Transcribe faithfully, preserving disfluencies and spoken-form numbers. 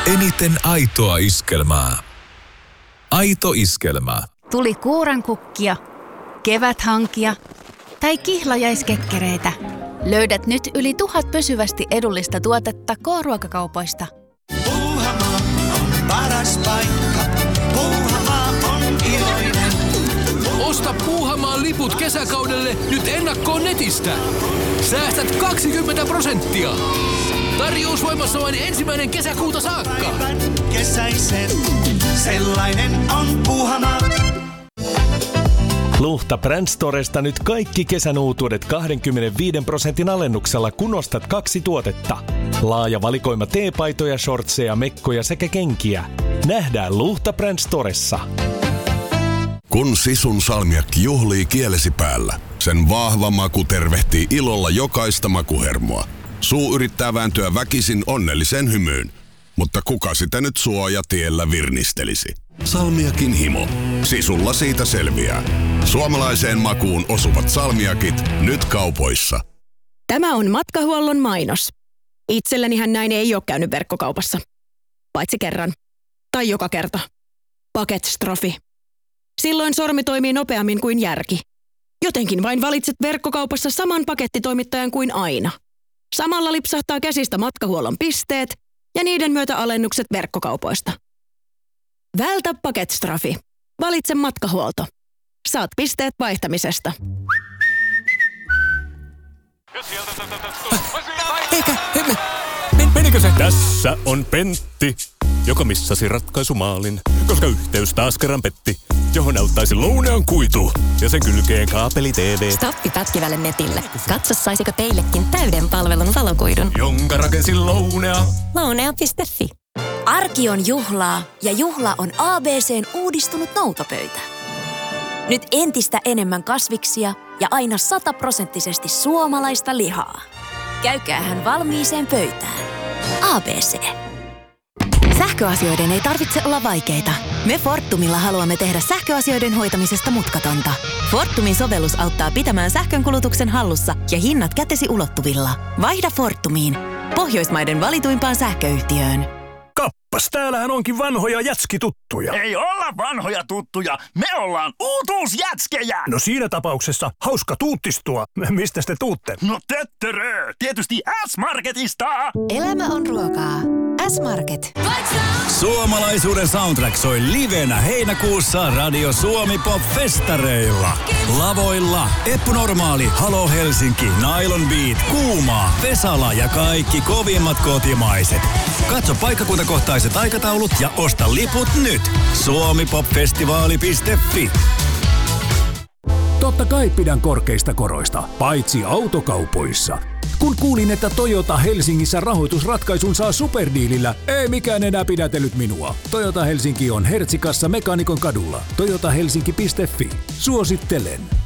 eniten aitoa iskelmää. Aito iskelmä. Tuli kuurankukkia, keväthankia tai kihlajaiskekkereitä. Löydät nyt yli tuhat pysyvästi edullista tuotetta K-ruokakaupoista. Puuhamaa on paras paikka. Puuhamaa on iloinen. Osta Puuhamaan liput kesäkaudelle nyt ennakkoon netistä. Säästät kaksikymmentä prosenttia. Tarjous voimassa vain ensimmäinen kesäkuuta saakka. Päivän kesäisen, sellainen on Puuhamaa. Luhta Brand Storesta nyt kaikki kesän uutuudet kaksikymmentäviisi prosentin alennuksella, kun ostat kaksi tuotetta. Laaja valikoima teepaitoja, shortseja, mekkoja sekä kenkiä. Nähdään Luhta Brand Storessa. Kun Sisun salmiakki juhlii kielesi päällä, sen vahva maku tervehtii ilolla jokaista makuhermoa. Suu yrittää vääntyä väkisin onnelliseen hymyyn, mutta kuka sitä nyt suojatiellä virnistelisi? Salmiakin himo. Sisulla siitä selviää. Suomalaiseen makuun osuvat salmiakit nyt kaupoissa. Tämä on matkahuollon mainos. Itsellänihän näin ei ole käynyt verkkokaupassa. Paitsi kerran. Tai joka kerta. Paketstrofi. Silloin sormi toimii nopeammin kuin järki. Jotenkin vain valitset verkkokaupassa saman pakettitoimittajan kuin aina. Samalla lipsahtaa käsistä matkahuollon pisteet ja niiden myötä alennukset verkkokaupoista. Vältä paketstrafi. Valitse matkahuolto. Saat pisteet vaihtamisesta. Eikä, men, menikö se? Tässä on Pentti, joka missasi ratkaisumaalin, koska yhteys taas kerran petti, johon auttaisi Lounean kuitu ja sen kylkeen kaapeli T V. Stoppi pätkivälle netille. Katso, saisiko teillekin täyden palvelun valokuidun, jonka rakensi Lounea. Lounea piste fi. Arki on juhlaa ja juhla on A B C:n uudistunut noutopöytä. Nyt entistä enemmän kasviksia ja aina sataprosenttisesti suomalaista lihaa. Käykäähän valmiiseen pöytään. A B C. Sähköasioiden ei tarvitse olla vaikeita. Me Fortumilla haluamme tehdä sähköasioiden hoitamisesta mutkatonta. Fortumin sovellus auttaa pitämään sähkönkulutuksen hallussa ja hinnat kätesi ulottuvilla. Vaihda Fortumiin. Pohjoismaiden valituimpaan sähköyhtiöön. Kappas, täällähän onkin vanhoja jätskituttuja. Ei olla vanhoja tuttuja, me ollaan uutuusjätskejä. No siinä tapauksessa hauska tuuttistua. Mistä te tuutte? No töttörö, tietysti S-Marketista. Elämä on ruokaa. S-Market. Suomalaisuuden soundtrack soi livenä heinäkuussa Radio Suomi Pop-festareilla. Lavoilla Eppu Normaali, Halo Helsinki, Nylon Beat, Kuumaa, Vesala ja kaikki kovimmat kotimaiset. Katso paikkakuntakohtaiset aikataulut ja osta liput nyt. suomipopfestivaali piste fi. Totta kai pidän korkeista koroista, paitsi autokaupoissa. Kun kuulin, että Toyota Helsingissä rahoitusratkaisun saa superdiilillä, ei mikään enää pidätellyt minua. Toyota Helsinki on Hertsikassa Mekaanikon kadulla. toyota helsinki piste fi. Suosittelen.